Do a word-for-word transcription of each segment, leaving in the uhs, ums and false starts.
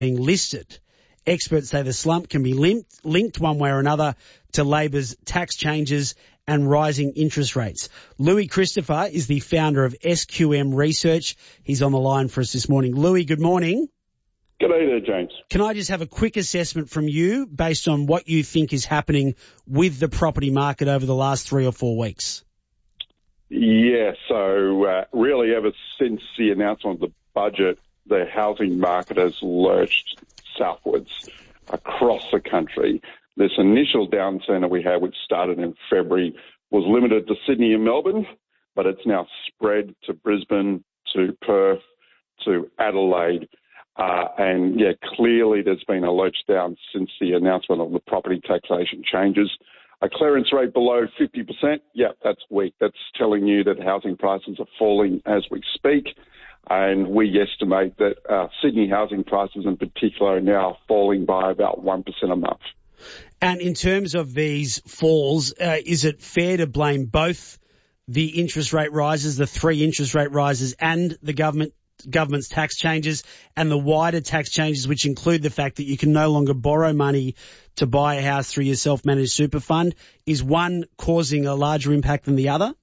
being listed. Experts say the slump can be linked, linked one way or another to Labor's tax changes and rising interest rates. Louis Christopher is the founder of S Q M Research. He's on the line for us this morning. Louis, good morning. G'day there, James. Can I just have a quick assessment from you based on what you think is happening with the property market over the last three or four weeks? Yeah, so uh, really ever since the announcement of the budget, the housing market has lurched southwards across the country. This initial downturn that we had, which started in February, was limited to Sydney and Melbourne, but it's now spread to Brisbane, to Perth, to Adelaide. Uh, and, yeah, clearly there's been a lurch down since the announcement of the property taxation changes. A clearance rate below fifty percent, yeah, that's weak. That's telling you that housing prices are falling as we speak. And we estimate that uh, Sydney housing prices in particular are now falling by about one percent a month. And in terms of these falls, uh, is it fair to blame both the interest rate rises, the three interest rate rises, and the government government's tax changes and the wider tax changes, which include the fact that you can no longer borrow money to buy a house through your self-managed super fund? Is one causing a larger impact than the other?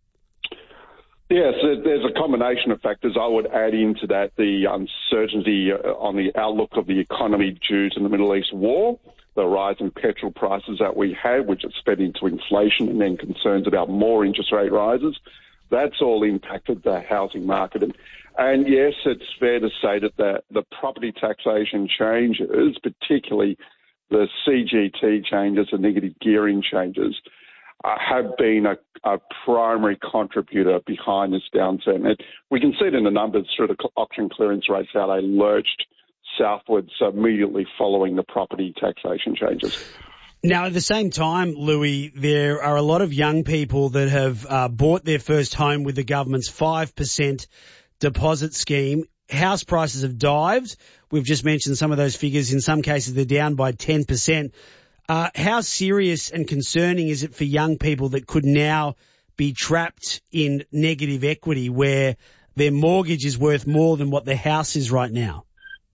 Yes, there's a combination of factors. I would add into that the uncertainty on the outlook of the economy due to the Middle East war, the rise in petrol prices that we had, which has fed into inflation, and then concerns about more interest rate rises. That's all impacted the housing market. And, and yes, it's fair to say that the, the property taxation changes, particularly the C G T changes, the negative gearing changes, uh, have been a, a primary contributor behind this downturn. And we can see it in the numbers through the auction clearance rates, how they lurched southwards immediately following the property taxation changes. Now, at the same time, Louis, there are a lot of young people that have uh, bought their first home with the government's five percent deposit scheme. House prices have dived. We've just mentioned some of those figures. In some cases, they're down by ten percent. Uh, how serious and concerning is it for young people that could now be trapped in negative equity where their mortgage is worth more than what their house is right now?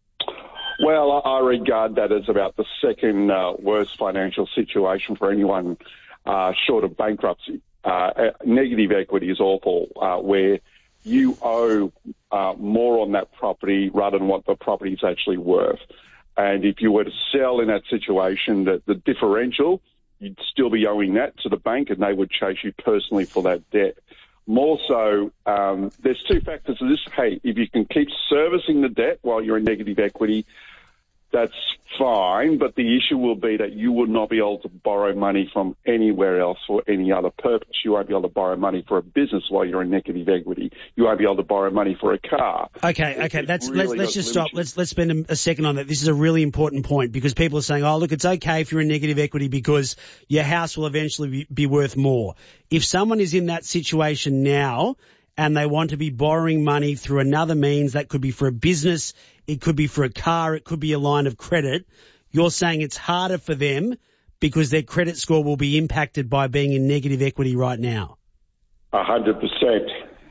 Well, I regard that as about the second uh, worst financial situation for anyone uh, short of bankruptcy. Uh, negative equity is awful, uh, where you owe uh, more on that property rather than what the property is actually worth. And if you were to sell in that situation, the, the differential, you'd still be owing that to the bank and they would chase you personally for that debt. More so, um, there's two factors to this. Hey, if you can keep servicing the debt while you're in negative equity, that's fine, but the issue will be that you will not be able to borrow money from anywhere else for any other purpose. You won't be able to borrow money for a business while you're in negative equity. You won't be able to borrow money for a car. Okay, okay, it that's really let's let's just limit stop. you. Let's let's spend a, a second on that. This is a really important point because people are saying, "Oh, look, it's okay if you're in negative equity because your house will eventually be, be worth more." If someone is in that situation now and they want to be borrowing money through another means, that could be for a business, it could be for a car, it could be a line of credit, you're saying it's harder for them because their credit score will be impacted by being in negative equity right now? A hundred percent.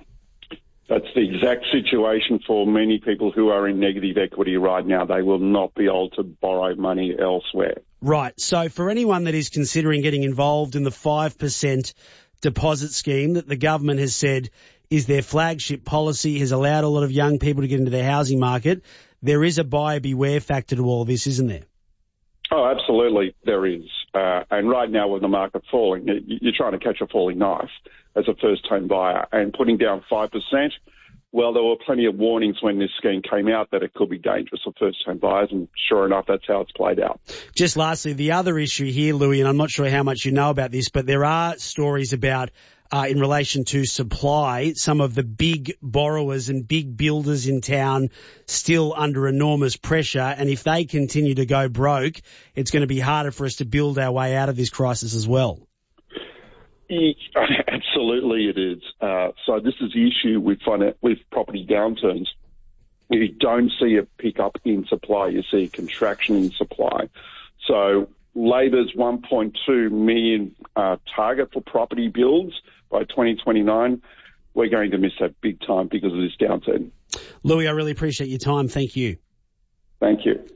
That's the exact situation for many people who are in negative equity right now. They will not be able to borrow money elsewhere. Right. So for anyone that is considering getting involved in the five percent deposit scheme that the government has said is their flagship policy, has allowed a lot of young people to get into the housing market, there is a buyer beware factor to all of this, isn't there? Oh, absolutely, there is. Uh, and right now with the market falling, you're trying to catch a falling knife as a first-time buyer. And putting down five percent, well, there were plenty of warnings when this scheme came out that it could be dangerous for first-time buyers, and sure enough, that's how it's played out. Just lastly, the other issue here, Louis, and I'm not sure how much you know about this, but there are stories about Uh, in relation to supply, some of the big borrowers and big builders in town still under enormous pressure. And if they continue to go broke, it's going to be harder for us to build our way out of this crisis as well. Absolutely it is. Uh, so this is the issue with, with property downturns. You don't see a pickup in supply, you see a contraction in supply. So Labor's one point two million uh, target for property builds by twenty twenty-nine, we're going to miss that big time because of this downturn. Louis, I really appreciate your time. Thank you. Thank you.